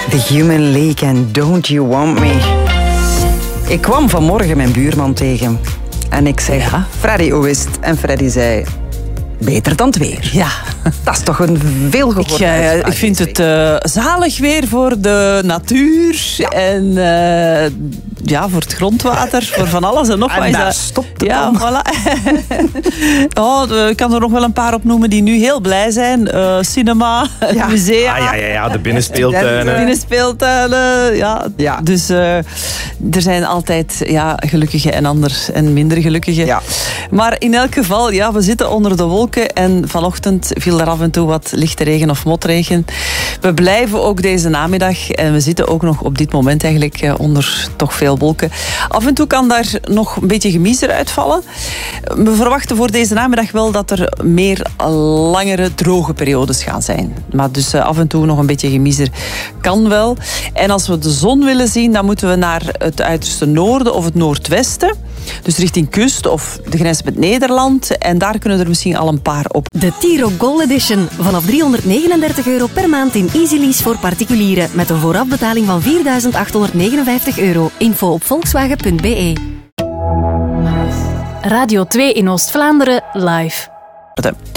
The Human League en Don't You Want Me. Ik kwam vanmorgen mijn buurman tegen. En ik zei, Freddy, hoe is het? En Freddy zei, beter dan het weer. Ja. Dat is toch een veelgehoord uitspraak. Ik vind het zalig weer voor de natuur. Ja. En voor het grondwater, voor van alles en nog wat. En daar stopt het dan. Voilà. Ik kan er nog wel een paar opnoemen die nu heel blij zijn. Cinema, musea. Ja, de binnenspeeltuinen. De binnenspeeltuinen, ja. Dus er zijn altijd gelukkige en anders en minder gelukkige. Ja. Maar in elk geval, we zitten onder de wolken en vanochtend viel er af en toe wat lichte regen of motregen. We blijven ook deze namiddag en we zitten ook nog op dit moment eigenlijk onder toch veel wolken. Af en toe kan daar nog een beetje gemiezer uitvallen. We verwachten voor deze namiddag wel dat er meer langere droge periodes gaan zijn. Maar dus af en toe nog een beetje gemiezer kan wel. En als we de zon willen zien, dan moeten we naar het uiterste noorden of het noordwesten. Dus richting kust of de grens met Nederland. En daar kunnen er misschien al een paar op. De T-Roc Gold Edition. Vanaf €339 per maand in EasyLease voor particulieren. Met een voorafbetaling van €4.859. Info op volkswagen.be. Radio 2 in Oost-Vlaanderen live.